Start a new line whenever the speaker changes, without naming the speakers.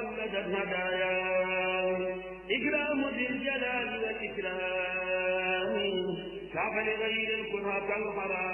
محمدا هدايا إكرام ذي الجلال والإكرام كاف لغير الكرة كالحرام